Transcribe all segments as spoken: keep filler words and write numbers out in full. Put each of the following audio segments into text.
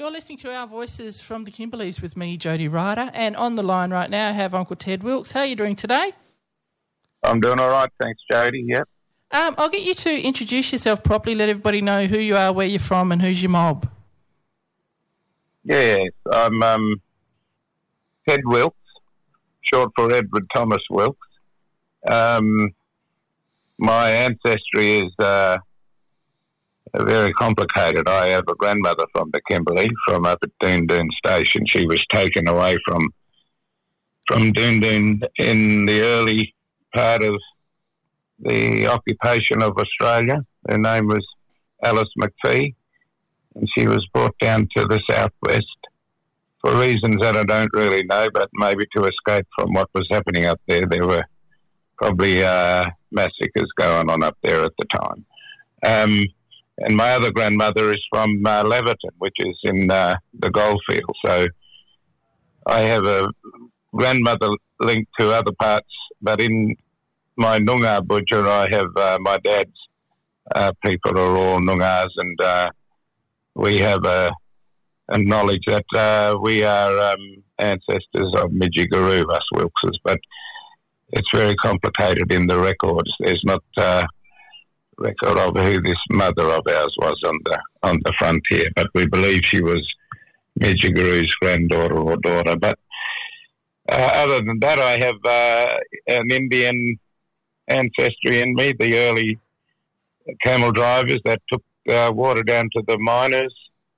You're listening to Our Voices from the Kimberleys with me, Jody Ryder, and on the line right now I have Uncle Ted Wilkes. How are you doing today? I'm doing all right, thanks, Jody. Yep. Um, I'll get you to introduce yourself properly, let everybody know who you are, where you're from and who's your mob. Yes, I'm um, Ted Wilkes, short for Edward Thomas Wilkes. Um, my ancestry is... Uh, very complicated. I have a grandmother from the Kimberley, from up at Doon Doon Station. She was taken away from from Doon Doon in the early part of the occupation of Australia. Her name was Alice McPhee, and she was brought down to the southwest for reasons that I don't really know, but maybe to escape from what was happening up there. There were probably uh, massacres going on up there at the time. Um, And my other grandmother is from uh, Leverton, which is in uh, the goldfield. So I have a grandmother linked to other parts, but in my Noongar butcher, I have uh, my dad's uh, people are all Noongars, and uh, we have a, a knowledge that uh, we are um, ancestors of Midjigaroo, us Wilkses, but it's very complicated in the records. There's not... Uh, record of who this mother of ours was on the on the frontier, but we believe she was Midjigaroo's granddaughter or daughter. But uh, other than that, I have uh, an Indian ancestry in me, the early camel drivers that took uh, water down to the miners,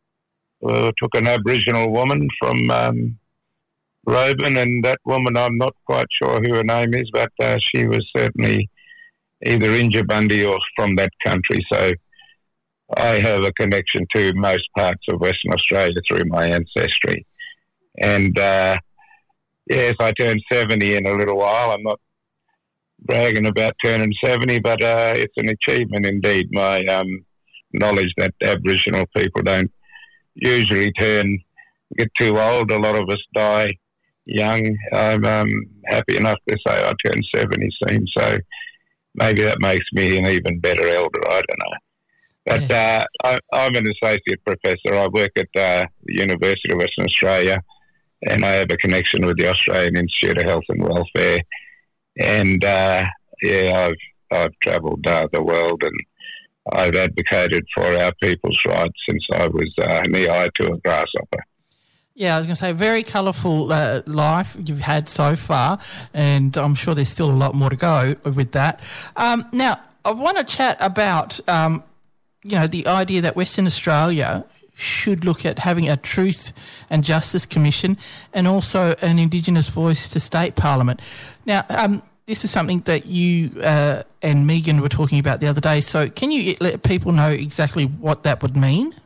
uh, took an Aboriginal woman from um, Roban, and that woman, I'm not quite sure who her name is, but uh, she was certainly either Injabundy or from that country. So I have a connection to most parts of Western Australia through my ancestry. And uh, yes, I turned seventy in a little while. I'm not bragging about turning seventy, but uh, it's an achievement indeed. My um, knowledge that Aboriginal people don't usually turn, get too old. A lot of us die young. I'm um, happy enough to say I turned seventy soon. So maybe that makes me an even better elder. I don't know. But uh, I, I'm an associate professor. I work at uh, the University of Western Australia, and I have a connection with the Australian Institute of Health and Welfare. And, uh, yeah, I've I've travelled uh, the world, and I've advocated for our people's rights since I was uh, knee-high to a grasshopper. Yeah, I was going to say, very colourful uh, life you've had so far, and I'm sure there's still a lot more to go with that. Um, now, I want to chat about, um, you know, the idea that Western Australia should look at having a Truth and Justice Commission and also an Indigenous voice to state parliament. Now, um, this is something that you uh, and Megan were talking about the other day, so can you let people know exactly what that would mean?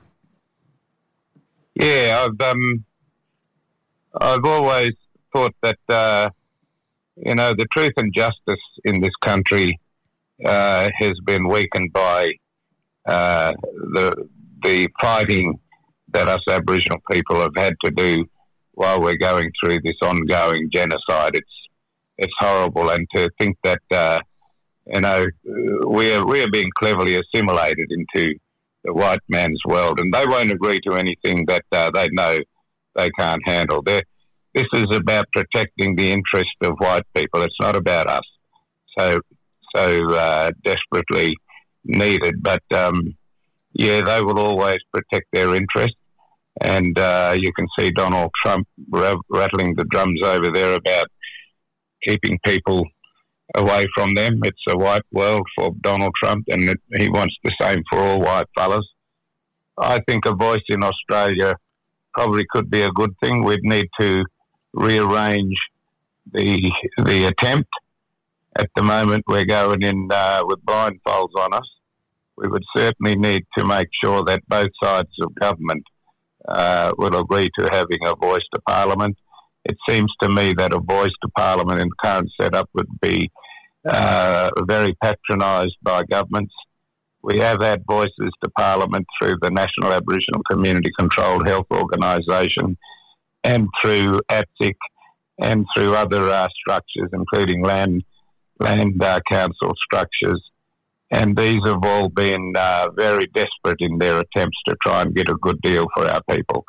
Yeah, I've... Um I've always thought that, uh, you know, the truth and justice in this country uh, has been weakened by uh, the the fighting that us Aboriginal people have had to do while we're going through this ongoing genocide. It's it's horrible, and to think that, uh, you know, we're, we're being cleverly assimilated into the white man's world, and they won't agree to anything that uh, they know they can't handle. They're, this is about protecting the interest of white people. It's not about us. So, so uh, desperately needed. But um, yeah, they will always protect their interest. And uh, you can see Donald Trump r- rattling the drums over there about keeping people away from them. It's a white world for Donald Trump, and it, he wants the same for all white fellas. I think a voice in Australia probably could be a good thing. We'd need to rearrange the the attempt. At the moment, we're going in uh, with blindfolds on us. We would certainly need to make sure that both sides of government uh, will agree to having a voice to Parliament. It seems to me that a voice to Parliament in the current setup would be uh, very patronised by governments. We have had voices to Parliament through the National Aboriginal Community Controlled Health Organisation and through A P C I C and through other uh, structures, including land land uh, council structures. And these have all been uh, very desperate in their attempts to try and get a good deal for our people.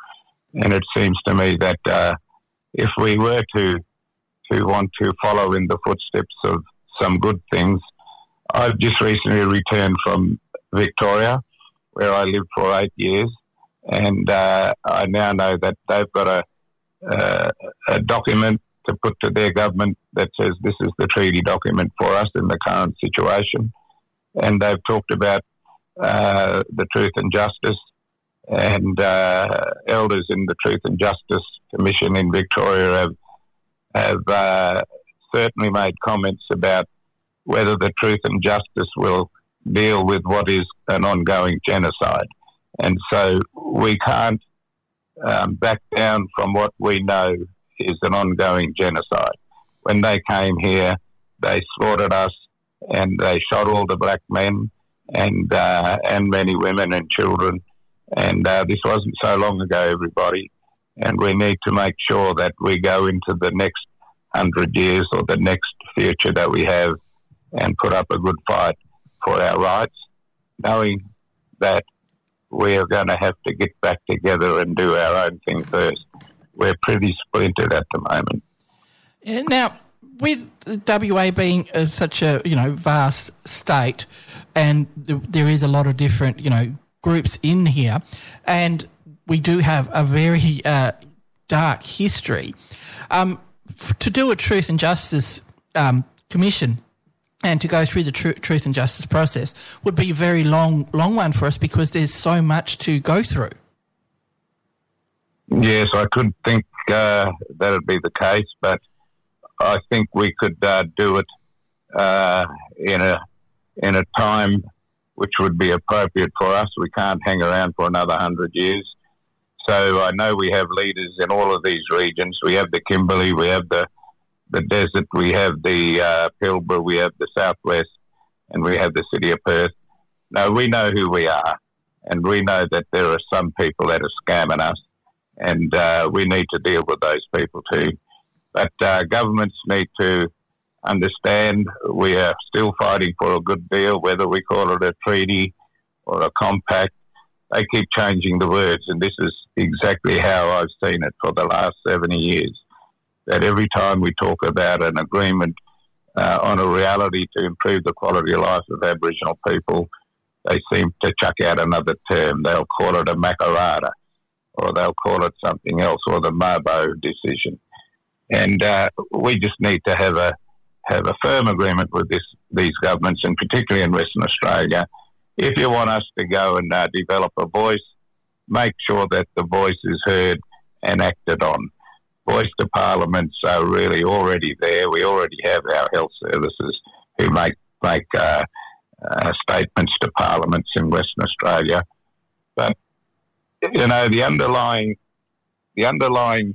And it seems to me that uh, if we were to to want to follow in the footsteps of some good things, I've just recently returned from Victoria, where I lived for eight years, and uh, I now know that they've got a, uh, a document to put to their government that says this is the treaty document for us in the current situation. And they've talked about uh, the Truth and Justice, and uh, elders in the Truth and Justice Commission in Victoria have, have uh, certainly made comments about whether the Truth and Justice will deal with what is an ongoing genocide. And so we can't um, back down from what we know is an ongoing genocide. When they came here, they slaughtered us and they shot all the black men and uh, and many women and children. And uh, this wasn't so long ago, everybody. And we need to make sure that we go into the next hundred years or the next future that we have and put up a good fight for our rights, knowing that we are going to have to get back together and do our own thing first. We're pretty splintered at the moment. Yeah, now, with W A being uh, such a, you know, vast state, and th- there is a lot of different, you know, groups in here, and we do have a very uh, dark history. Um, f- to do a Truth and Justice um, Commission and to go through the tr- Truth and Justice process would be a very long, long one for us because there's so much to go through. Yes, I could think uh, that would be the case, but I think we could uh, do it uh, in a in a time which would be appropriate for us. We can't hang around for another hundred years. So I know we have leaders in all of these regions. We have the Kimberley, we have the, the desert, we have the uh, Pilbara, we have the Southwest, and we have the city of Perth. Now, we know who we are, and we know that there are some people that are scamming us, and uh, we need to deal with those people too. But uh, governments need to understand we are still fighting for a good deal, whether we call it a treaty or a compact. They keep changing the words, and this is exactly how I've seen it for the last seventy years, that every time we talk about an agreement uh, on a reality to improve the quality of life of Aboriginal people, they seem to chuck out another term. They'll call it a Makarrata, or they'll call it something else, or the Mabo decision. And uh, we just need to have a have a firm agreement with this, these governments, and particularly in Western Australia. If you want us to go and uh, develop a voice, make sure that the voice is heard and acted on. Voice to parliaments are really already there. We already have our health services who make make uh, uh, statements to parliaments in Western Australia. But you know, the underlying the underlying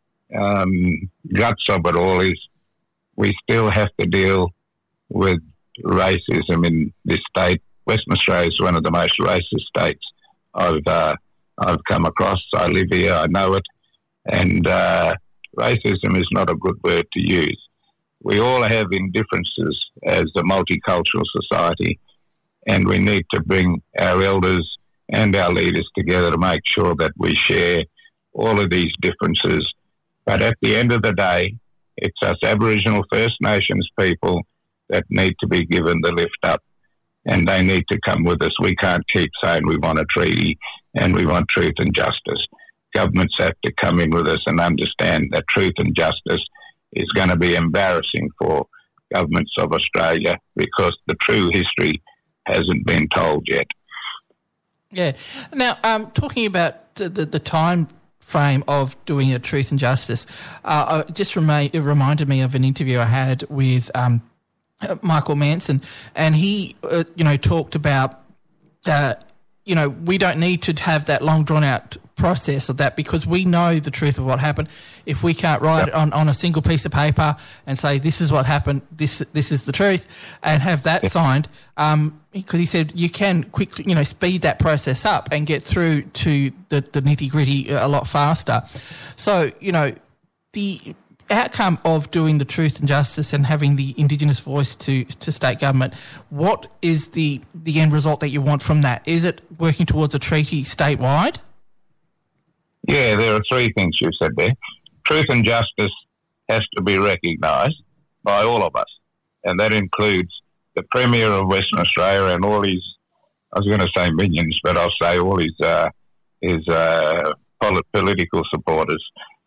um, guts of it all is we still have to deal with racism in this state. Western Australia is one of the most racist states I've uh, I've come across. I live here, I know it, and uh, racism is not a good word to use. We all have indifferences as a multicultural society, and we need to bring our elders and our leaders together to make sure that we share all of these differences. But at the end of the day, it's us Aboriginal First Nations people that need to be given the lift up, and they need to come with us. We can't keep saying we want a treaty and we want truth and justice. Governments have to come in with us and understand that truth and justice is going to be embarrassing for governments of Australia because the true history hasn't been told yet. Yeah. Now, um, talking about the, the, the time frame of doing a truth and justice, uh, it just remi- it reminded me of an interview I had with um, Michael Manson, and he, uh, you know, talked about, uh, you know, we don't need to have that long drawn out process of that because we know the truth of what happened. If we can't write yep. it on, on a single piece of paper and say this is what happened, this this is the truth, and have that yep. signed, um, because he said you can quickly, you know, speed that process up and get through to the, the nitty gritty a lot faster. So, you know, the outcome of doing the truth and justice and having the Indigenous voice to, to state government, what is the, the end result that you want from that? Is it working towards a treaty statewide? Yeah, there are three things you said there. Truth and justice has to be recognised by all of us, and that includes the Premier of Western Australia and all his, I was going to say minions, but I'll say all his, uh, his uh, polit- political supporters,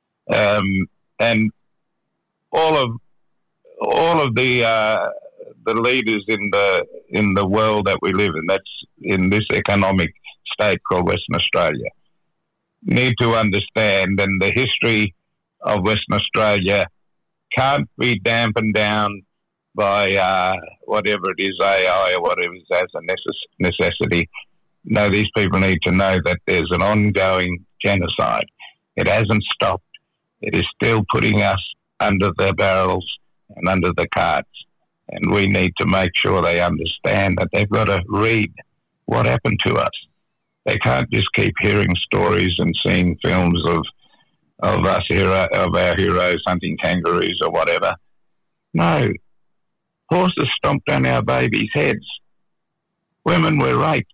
um, and all of all of the uh, the leaders in the in the world that we live in. That's in this economic state called Western Australia. Need to understand, and the history of Western Australia can't be dampened down by uh, whatever it is, A I or whatever it is, as a necess- necessity. No, these people need to know that there's an ongoing genocide. It hasn't stopped. It is still putting us under the barrels and under the carts. And we need to make sure they understand that they've got to read what happened to us. They can't just keep hearing stories and seeing films of of us hero, of our heroes hunting kangaroos or whatever. No, horses stomped on our babies' heads. Women were raped.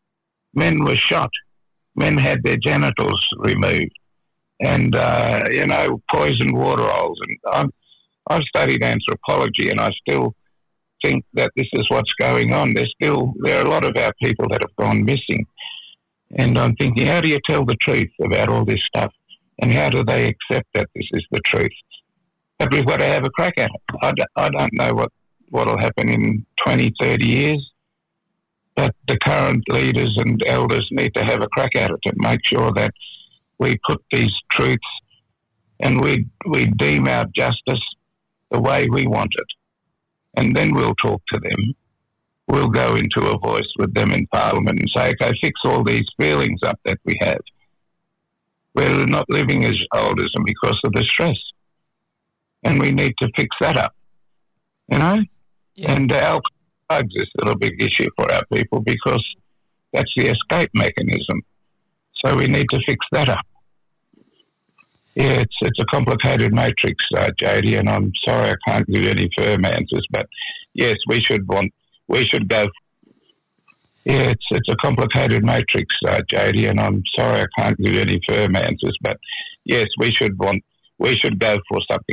Men were shot. Men had their genitals removed, and uh, you know, poisoned water holes. And I'm, I've studied anthropology, and I still think that this is what's going on. There's still there are a lot of our people that have gone missing. And I'm thinking, how do you tell the truth about all this stuff? And how do they accept that this is the truth? But we've got to have a crack at it. I don't, I don't know what will happen in twenty, thirty years, but the current leaders and elders need to have a crack at it and make sure that we put these truths and we, we deem our justice the way we want it. And then we'll talk to them. We'll go into a voice with them in Parliament and say, okay, fix all these feelings up that we have. We're not living as old as them because of the stress. And we need to fix that up, you know? Yeah. And uh, alcohol drugs is still a big issue for our people because that's the escape mechanism. So we need to fix that up. Yeah, it's it's a complicated matrix, uh, J D, and I'm sorry I can't give you any firm answers, but yes, we should want We should go. Yeah, it's it's a complicated matrix, uh, J D, and I'm sorry I can't give you any firm answers, but yes, we should want we should go for something